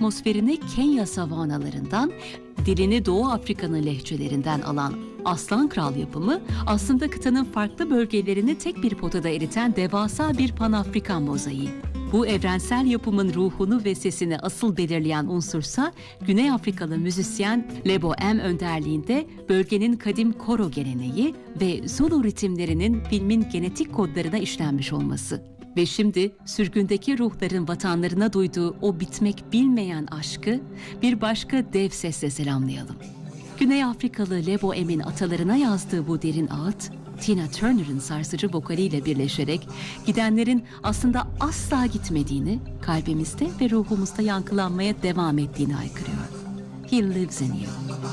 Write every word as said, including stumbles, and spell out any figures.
atmosferini Kenya savanalarından, dilini Doğu Afrika'nın lehçelerinden alan Aslan Kral yapımı, aslında kıtanın farklı bölgelerini tek bir potada eriten devasa bir Pan-Afrikan mozaiği. Bu evrensel yapımın ruhunu ve sesini asıl belirleyen unsursa, Güney Afrikalı müzisyen Lebo M önderliğinde bölgenin kadim koro geleneği ve Zulu ritimlerinin filmin genetik kodlarına işlenmiş olması. Ve şimdi sürgündeki ruhların vatanlarına duyduğu o bitmek bilmeyen aşkı bir başka dev sesle selamlayalım. Güney Afrikalı Lebo M'in atalarına yazdığı bu derin ağıt, Tina Turner'ın sarsıcı vokaliyle birleşerek gidenlerin aslında asla gitmediğini, kalbimizde ve ruhumuzda yankılanmaya devam ettiğini haykırıyor. He lives in you.